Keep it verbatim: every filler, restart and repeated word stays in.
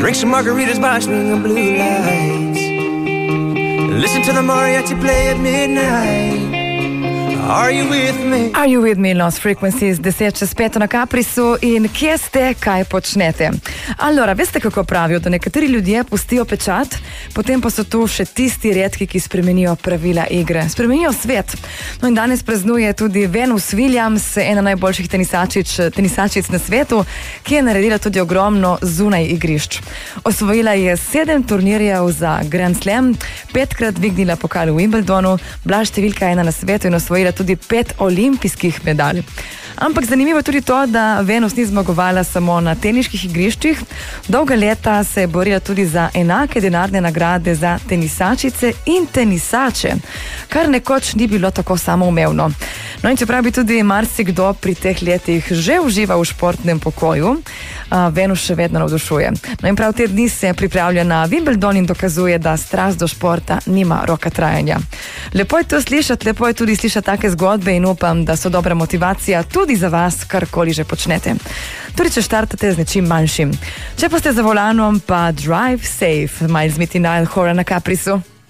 Drink some margaritas by swinging blue lights. Listen to the mariachi play at midnight. Are you with me? Are you with me, Lost Frequencies, deset čez pet na Caprisu in kje ste, kaj počnete? Allora, veste kako pravijo, da nekateri ljudje pustijo pečat, potem pa so tu še tisti redki, ki spremenijo pravila igre, spremenijo svet. No in danes praznuje tudi Venus Williams, ena najboljših tenisačic, tenisačic na svetu, ki je naredila tudi ogromno zunaj igrišč. Osvojila je sedem turnirjev za Grand Slam, petkrat dvignila pokal v Wimbledonu, bila številka ena na svetu in osvojila tudi pet olimpijskih medalj. Ampak zanimivo je tudi to, da Venus ni zmagovala samo na teniških igriščih. Dolga leta se je borila tudi za enake denarne nagrade za tenisačice in tenisače, kar nekoč ni bilo tako samoumevno. No in čeprav bi tudi marsikdo pri teh letih že uživa v športnem pokoju, Venus še vedno navdušuje. No in prav te dni se pripravlja na Wimbledon in dokazuje, da strast do športa nima roka trajanja. Lepo je to slišati, lepo je tudi slišati take zgodbe in upam, da so dobra motivacija tudi za vas, karkoli že počnete. Tudi če štartate z nečim manjšim. Če pa ste za volanom, pa drive safe, Miles Smith in Niall Horan na Caprisu.